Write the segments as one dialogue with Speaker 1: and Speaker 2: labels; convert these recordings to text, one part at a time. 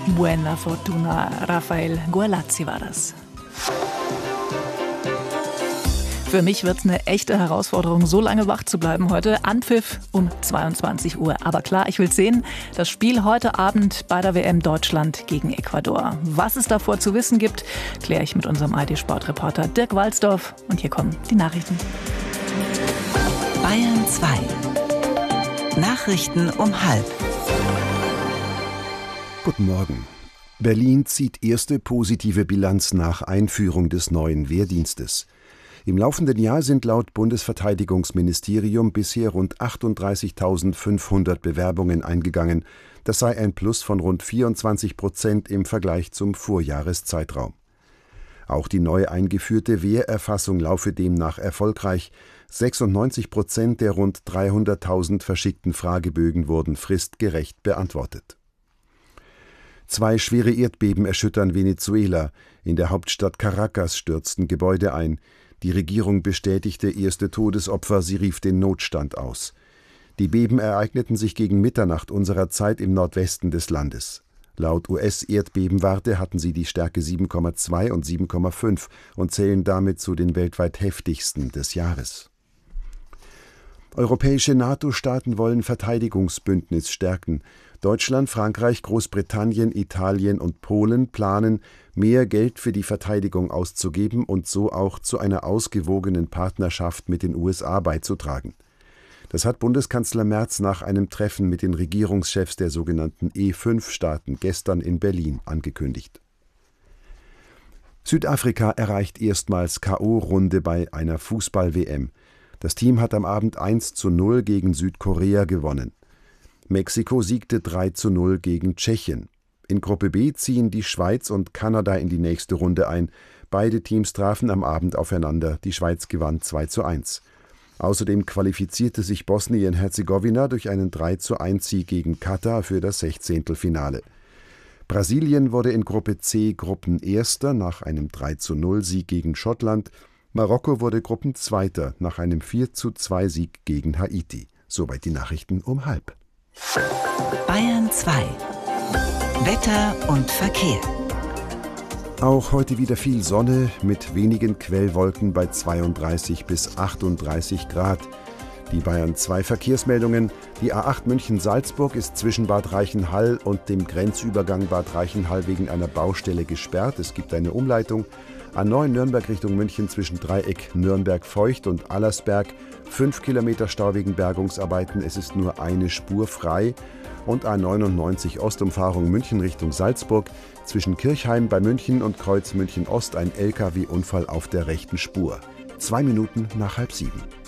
Speaker 1: Buena Fortuna, Rafael Gualazzi war das. Für mich wird es eine echte Herausforderung, so lange wach zu bleiben heute. Anpfiff um 22 Uhr. Aber klar, ich will sehen, das Spiel heute Abend bei der WM Deutschland gegen Ecuador. Was es davor zu wissen gibt, kläre ich mit unserem ID-Sport-Reporter Dirk Walzdorf. Und hier kommen die Nachrichten.
Speaker 2: Bayern 2. Nachrichten um 12:30.
Speaker 3: Guten Morgen. Berlin zieht erste positive Bilanz nach Einführung des neuen Wehrdienstes. Im laufenden Jahr sind laut Bundesverteidigungsministerium bisher rund 38.500 Bewerbungen eingegangen. Das sei ein Plus von rund 24% im Vergleich zum Vorjahreszeitraum. Auch die neu eingeführte Wehrerfassung laufe demnach erfolgreich. 96% der rund 300.000 verschickten Fragebögen wurden fristgerecht beantwortet. 2 schwere Erdbeben erschüttern Venezuela. In der Hauptstadt Caracas stürzten Gebäude ein. Die Regierung bestätigte erste Todesopfer, sie rief den Notstand aus. Die Beben ereigneten sich gegen Mitternacht unserer Zeit im Nordwesten des Landes. Laut US-Erdbebenwarte hatten sie die Stärke 7,2 und 7,5 und zählen damit zu den weltweit heftigsten des Jahres. Europäische NATO-Staaten wollen Verteidigungsbündnis stärken. Deutschland, Frankreich, Großbritannien, Italien und Polen planen, mehr Geld für die Verteidigung auszugeben und so auch zu einer ausgewogenen Partnerschaft mit den USA beizutragen. Das hat Bundeskanzler Merz nach einem Treffen mit den Regierungschefs der sogenannten E5-Staaten gestern in Berlin angekündigt. Südafrika erreicht erstmals K.O.-Runde bei einer Fußball-WM. Das Team hat am Abend 1:0 gegen Südkorea gewonnen. Mexiko siegte 3:0 gegen Tschechien. In Gruppe B ziehen die Schweiz und Kanada in die nächste Runde ein. Beide Teams trafen am Abend aufeinander. Die Schweiz gewann 2:1. Außerdem qualifizierte sich Bosnien-Herzegowina durch einen 3:1-Sieg gegen Katar für das 16. Brasilien wurde in Gruppe C Gruppenerster nach einem 3:0-Sieg gegen Schottland. Marokko wurde Gruppenzweiter nach einem 4:2-Sieg gegen Haiti. Soweit die Nachrichten um 12:30.
Speaker 2: Bayern 2. Wetter und Verkehr.
Speaker 3: Auch heute wieder viel Sonne mit wenigen Quellwolken bei 32 bis 38 Grad. Die Bayern 2 Verkehrsmeldungen. Die A8 München-Salzburg ist zwischen Bad Reichenhall und dem Grenzübergang Bad Reichenhall wegen einer Baustelle gesperrt. Es gibt eine Umleitung. A9 Nürnberg Richtung München zwischen Dreieck Nürnberg-Feucht und Allersberg. 5 Kilometer Stau wegen Bergungsarbeiten. Es ist nur eine Spur frei. Und A99 Ostumfahrung München Richtung Salzburg. Zwischen Kirchheim bei München und Kreuz München Ost ein LKW-Unfall auf der rechten Spur. 2 Minuten nach 6:30.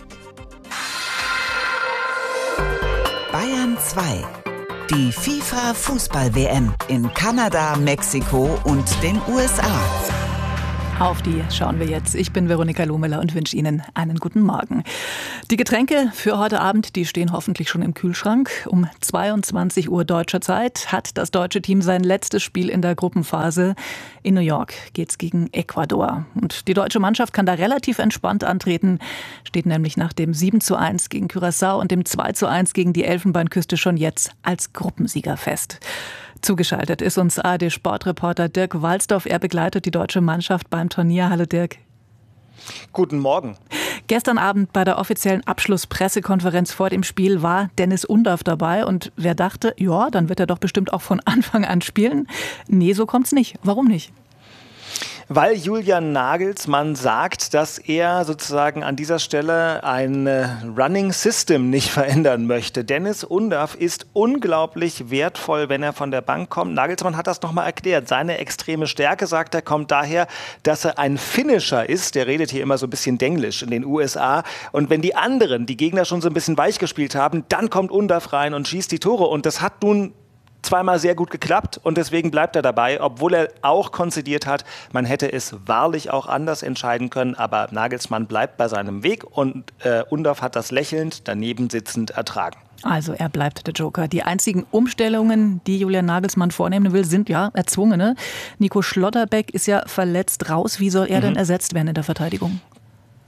Speaker 2: Bayern 2. Die FIFA-Fußball-WM in Kanada, Mexiko und den USA.
Speaker 1: Auf die schauen wir jetzt. Ich bin Veronika Lohmüller und wünsche Ihnen einen guten Morgen. Die Getränke für heute Abend, die stehen hoffentlich schon im Kühlschrank. Um 22 Uhr deutscher Zeit hat das deutsche Team sein letztes Spiel in der Gruppenphase. In New York geht's gegen Ecuador. Und die deutsche Mannschaft kann da relativ entspannt antreten. Steht nämlich nach dem 7:1 gegen Curaçao und dem 2:1 gegen die Elfenbeinküste schon jetzt als Gruppensieger fest. Zugeschaltet ist uns ARD-Sportreporter Dirk Walzdorf. Er begleitet die deutsche Mannschaft beim Turnier. Hallo Dirk.
Speaker 4: Guten Morgen.
Speaker 1: Gestern Abend bei der offiziellen Abschlusspressekonferenz vor dem Spiel war Dennis Undaff dabei. Und wer dachte, ja, dann wird er doch bestimmt auch von Anfang an spielen. Nee, so kommt's nicht. Warum nicht?
Speaker 4: Weil Julian Nagelsmann sagt, dass er sozusagen an dieser Stelle ein Running System nicht verändern möchte. Dennis Undaff ist unglaublich wertvoll, wenn er von der Bank kommt. Nagelsmann hat das nochmal erklärt. Seine extreme Stärke, sagt er, kommt daher, dass er ein Finisher ist. Der redet hier immer so ein bisschen Denglisch in den USA. Und wenn die anderen, die Gegner schon so ein bisschen weich gespielt haben, dann kommt Undaff rein und schießt die Tore. Und das hat nun zweimal sehr gut geklappt und deswegen bleibt er dabei, obwohl er auch konzidiert hat, man hätte es wahrlich auch anders entscheiden können, aber Nagelsmann bleibt bei seinem Weg und Undaff hat das lächelnd daneben sitzend ertragen.
Speaker 1: Also er bleibt der Joker. Die einzigen Umstellungen, die Julian Nagelsmann vornehmen will, sind ja erzwungene. Nico Schlotterbeck ist ja verletzt raus. Wie soll er denn ersetzt werden in der Verteidigung?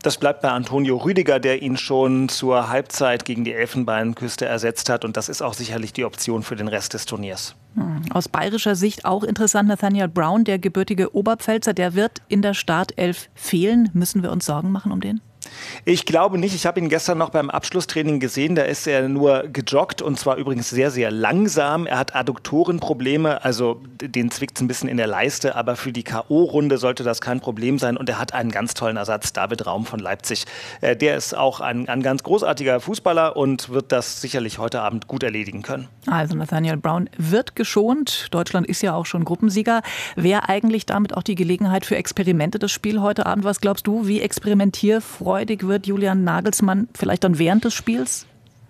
Speaker 4: Das bleibt bei Antonio Rüdiger, der ihn schon zur Halbzeit gegen die Elfenbeinküste ersetzt hat. Und das ist auch sicherlich die Option für den Rest des Turniers.
Speaker 1: Aus bayerischer Sicht auch interessant, Nathaniel Brown, der gebürtige Oberpfälzer, der wird in der Startelf fehlen. Müssen wir uns Sorgen machen um den?
Speaker 4: Ich glaube nicht. Ich habe ihn gestern noch beim Abschlusstraining gesehen. Da ist er nur gejoggt und zwar übrigens sehr, sehr langsam. Er hat Adduktorenprobleme, also den zwickt es ein bisschen in der Leiste. Aber für die K.O.-Runde sollte das kein Problem sein. Und er hat einen ganz tollen Ersatz, David Raum von Leipzig. Der ist auch ein ganz großartiger Fußballer und wird das sicherlich heute Abend gut erledigen können.
Speaker 1: Also Nathaniel Brown wird geschont. Deutschland ist ja auch schon Gruppensieger. Wäre eigentlich damit auch die Gelegenheit für Experimente, das Spiel heute Abend? Was glaubst du, wie experimentierfreudig wird Julian Nagelsmann vielleicht dann während des Spiels?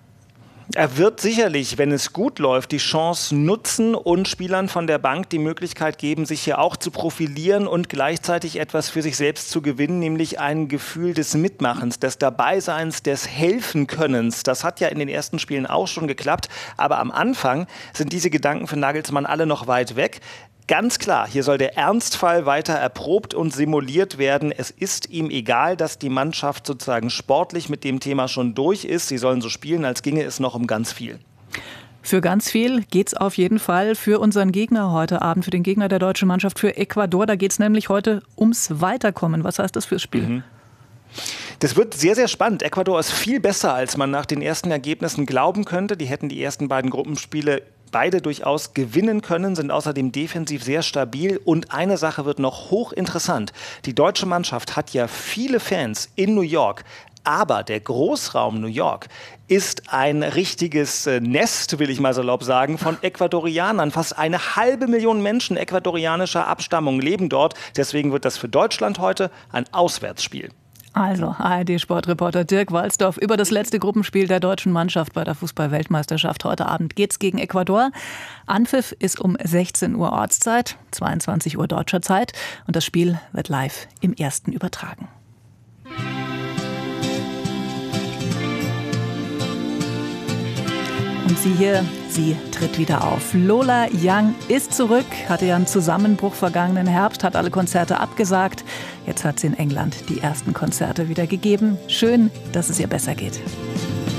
Speaker 4: Er wird sicherlich, wenn es gut läuft, die Chance nutzen und Spielern von der Bank die Möglichkeit geben, sich hier auch zu profilieren und gleichzeitig etwas für sich selbst zu gewinnen, nämlich ein Gefühl des Mitmachens, des Dabeiseins, des Helfenkönnens. Das hat ja in den ersten Spielen auch schon geklappt, aber am Anfang sind diese Gedanken für Nagelsmann alle noch weit weg. Ganz klar, hier soll der Ernstfall weiter erprobt und simuliert werden. Es ist ihm egal, dass die Mannschaft sozusagen sportlich mit dem Thema schon durch ist. Sie sollen so spielen, als ginge es noch um ganz viel.
Speaker 1: Für ganz viel geht's auf jeden Fall für unseren Gegner heute Abend, für den Gegner der deutschen Mannschaft, für Ecuador. Da geht's nämlich heute ums Weiterkommen. Was heißt das fürs Spiel?
Speaker 4: Das wird sehr, sehr spannend. Ecuador ist viel besser, als man nach den ersten Ergebnissen glauben könnte. Die hätten die ersten beiden Gruppenspiele beide durchaus gewinnen können, sind außerdem defensiv sehr stabil. Und eine Sache wird noch hochinteressant. Die deutsche Mannschaft hat ja viele Fans in New York. Aber der Großraum New York ist ein richtiges Nest, will ich mal salopp sagen, von Ecuadorianern. Fast 500.000 Menschen ecuadorianischer Abstammung leben dort. Deswegen wird das für Deutschland heute ein Auswärtsspiel.
Speaker 1: Also, ARD-Sportreporter Dirk Walzdorf über das letzte Gruppenspiel der deutschen Mannschaft bei der Fußball-Weltmeisterschaft. Heute Abend geht's gegen Ecuador. Anpfiff ist um 16 Uhr Ortszeit, 22 Uhr deutscher Zeit. Und das Spiel wird live im Ersten übertragen. Und sie tritt wieder auf. Lola Young ist zurück, hatte ja einen Zusammenbruch vergangenen Herbst, hat alle Konzerte abgesagt. Jetzt hat sie in England die ersten Konzerte wieder gegeben. Schön, dass es ihr besser geht.